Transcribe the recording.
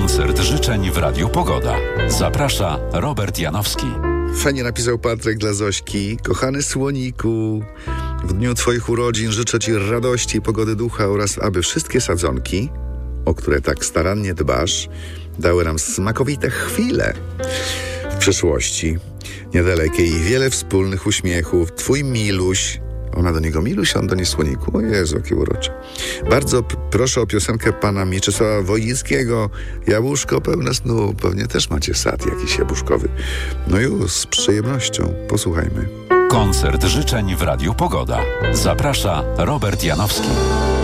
Koncert życzeń w Radiu Pogoda. Zaprasza Robert Janowski. Fajnie napisał Patryk dla Zośki. Kochany słoniku, w dniu Twoich urodzin życzę Ci radości i pogody ducha oraz aby wszystkie sadzonki, o które tak starannie dbasz, dały nam smakowite chwile w przyszłości niedalekiej i wiele wspólnych uśmiechów. Twój Miluś, ona do niego Miluś, on do niej Słoniku. O Jezu, jakie urocze. Bardzo proszę o piosenkę pana Mieczysława Wojickiego. Jabłuszko pełne snu. Pewnie też macie sad jakiś jabłuszkowy. No już, z przyjemnością. Posłuchajmy. Koncert życzeń w Radiu Pogoda. Zaprasza Robert Janowski.